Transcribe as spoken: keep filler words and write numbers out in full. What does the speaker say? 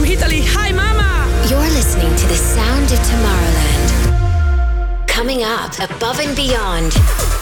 Italy. Hi, Mama! You're listening to the sound of Tomorrowland. Coming up, Above and Beyond.